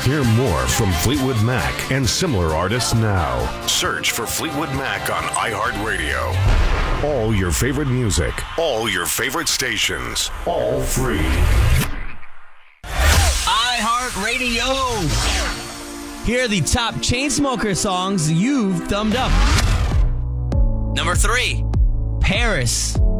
Hear more from Fleetwood Mac and similar artists now. Search for Fleetwood Mac on iHeartRadio. All your favorite music, all your favorite stations, all free. iHeartRadio. Here are the top Chainsmokers songs you've thumbed up. Number 3, Paris.